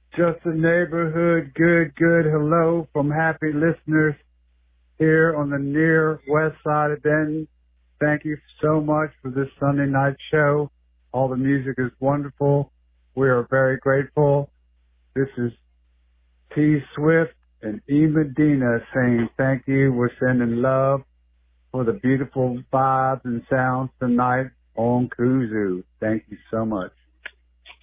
Just a neighborhood, good hello from happy listeners here on the near west side of Denton. Thank you so much for this Sunday night show. All the music is wonderful. We are very grateful. This is T. Swift and E. Medina saying thank you. We're sending love for the beautiful vibes and sounds tonight on Kuzu. Thank you so much.